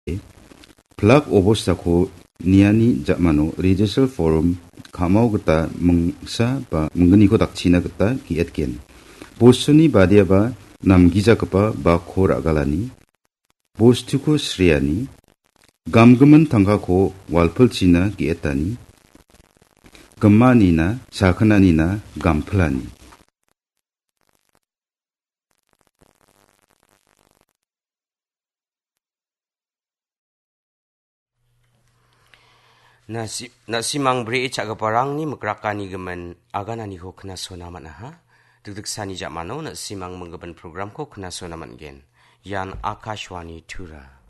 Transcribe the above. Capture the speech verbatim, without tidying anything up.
Plug obos ko niani jakmano Register Forum kamau geta mengsa ba menggeni ko dakcina geta kietken. Bosuni badia ba namgija kepa ba khor agalani. Bostuko sriani. Gamgemen tangka ko walpel cina kietani. Gemani na sakanani na gampelani. Nasi nasimang bre caga parang ni mekrakani gemen aganani ko kena sonaman ha. Duduk sani jak mano nasimang menggeban program ko kena sonaman gen. Yan Akashwani Tura.